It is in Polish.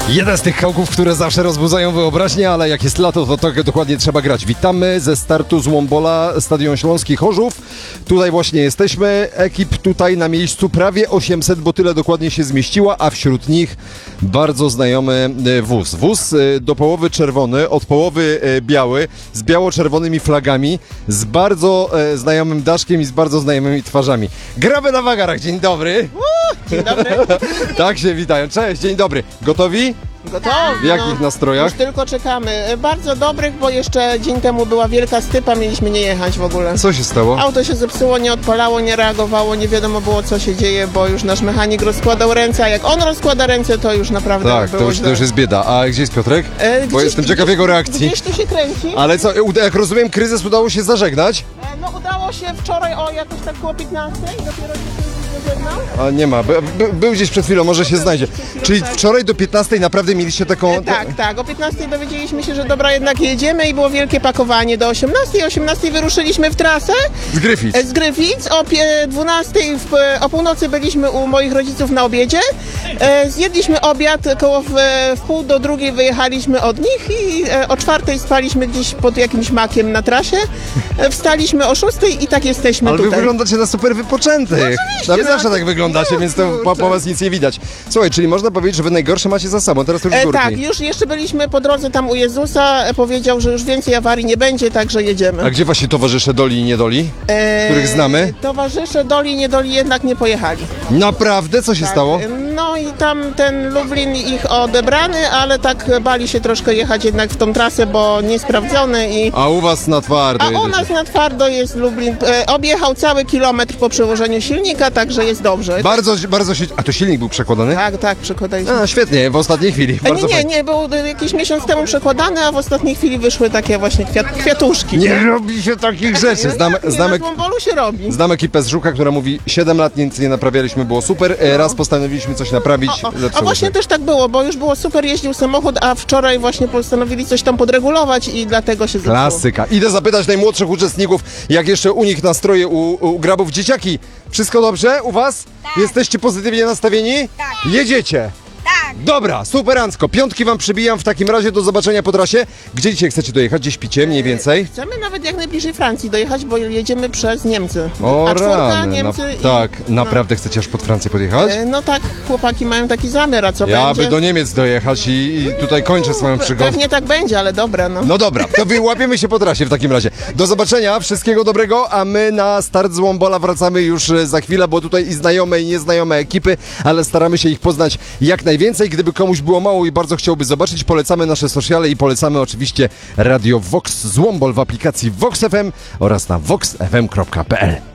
Jeden z tych kałków, które zawsze rozbudzają wyobraźnię, ale jak jest lato, to tak dokładnie trzeba grać. Witamy ze startu z Łombola, Stadion Śląski Chorzów. Tutaj właśnie jesteśmy. Ekip tutaj na miejscu prawie 800, bo tyle dokładnie się zmieściła, a wśród nich bardzo znajomy wóz. Wóz do połowy czerwony, od połowy biały, z biało-czerwonymi flagami, z bardzo znajomym daszkiem i z bardzo znajomymi twarzami. Gramy na wagarach. Dzień dobry. Dzień dobry. Tak się witają. Cześć, dzień dobry. Gotowi? Gotowi. W jakich nastrojach? Już tylko czekamy. Bardzo dobrych, bo jeszcze dzień temu była wielka stypa, mieliśmy nie jechać w ogóle. Co się stało? Auto się zepsuło, nie odpalało, nie reagowało, nie wiadomo było co się dzieje, bo już nasz mechanik rozkładał ręce, a jak on rozkłada ręce, to już naprawdę Tak, było to już jest bieda. A gdzie jest Piotrek? Bo jestem ciekaw jego reakcji. Gdzieś tu się kręci. Ale co, jak rozumiem, kryzys udało się zażegnać? No udało się wczoraj jakoś tak koło 15 i dopiero się zażegnał. A nie ma, był gdzieś przed chwilą, może się znajdzie. Czyli wczoraj do 15 naprawdę mieliście taką... Tak. O 15 dowiedzieliśmy się, że dobra, jednak jedziemy i było wielkie pakowanie do 18. O 18 wyruszyliśmy w trasę. Z Gryfic. Z Gryfic. O 12 o północy byliśmy u moich rodziców na obiedzie. Zjedliśmy obiad, w pół do drugiej wyjechaliśmy od nich i o 4 spaliśmy gdzieś pod jakimś makiem na trasie. Wstaliśmy o 6 i tak jesteśmy Ale tutaj. wy wyglądacie na super wypoczętych. No, wy zawsze tak wyglądacie, więc to po was nic nie widać. Słuchaj, czyli można powiedzieć, że wy najgorsze macie za sobą, teraz to już górki. Tak, już jeszcze byliśmy po drodze tam u Jezusa, powiedział, że już więcej awarii nie będzie, także jedziemy. A gdzie wasi towarzysze Doli i Niedoli, których znamy? Towarzysze Doli i Niedoli jednak nie pojechali. Naprawdę? Co się stało? No i tam ten Lublin ich odebrany, ale tak bali się troszkę jechać jednak w tą trasę, bo niesprawdzony i... A u was na twardo A u jedziecie. nas na twardo jest Lublin. Objechał cały kilometr po przełożeniu silnika, także jest dobrze. Bardzo się... A to silnik był przekładany? Tak, przekładaliśmy. A, świetnie, w ostatniej chwili. Bardzo fajnie. Nie, był jakiś miesiąc temu przekładany, a w ostatniej chwili wyszły takie właśnie kwiatuszki. Nie robi się takich rzeczy. Na Łombolu się robi. Znam ekipę z Żuka, która mówi 7 lat nic nie naprawialiśmy, było super. Raz postanowiliśmy coś naprawić. A właśnie też tak było, bo już było super, jeździł samochód, a wczoraj właśnie postanowili coś tam podregulować i dlatego się zepsuło. Klasyka. Idę zapytać najmłodszych uczestników, jak jeszcze u nich nastroje u grabów. Dzieciaki, wszystko dobrze u was? Tak. Jesteście pozytywnie nastawieni? Tak. Jedziecie? Tak. Dobra, superancko. Piątki wam przybijam, w takim razie do zobaczenia po trasie. Gdzie dzisiaj chcecie dojechać? Gdzie śpicie mniej więcej? Chcemy nawet jak najbliżej Francji dojechać, bo jedziemy przez Niemcy. O A czwórka, rany, Niemcy tak, naprawdę chcecie aż pod Francję podjechać? No tak, chłopaki mają taki zamiar, a co Ja będzie? by do Niemiec dojechać i tutaj kończę swoją przygodę. Pewnie tak będzie, ale dobra, no. No dobra, to wyłapiemy się po trasie w takim razie. Do zobaczenia, wszystkiego dobrego, a my na start z Łombola wracamy już za chwilę, bo tutaj i znajome i nieznajome ekipy, ale staramy się ich poznać jak najwięcej. Gdyby komuś było mało i bardzo chciałby zobaczyć, polecamy nasze sociale i polecamy oczywiście Radio Vox z Łombol w aplikacji Vox FM oraz na voxfm.pl.